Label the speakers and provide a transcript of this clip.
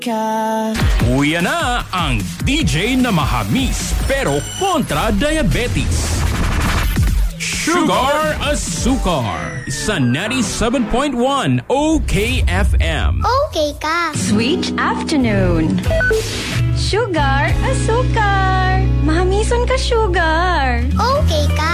Speaker 1: Uya na ang DJ na mahamis pero kontra diabetes. Sugar Asukar sa 97.1 OKFM.
Speaker 2: Okay ka.
Speaker 3: Sweet afternoon. Sugar Asukar. Mahamison ka, sugar.
Speaker 2: Okay ka.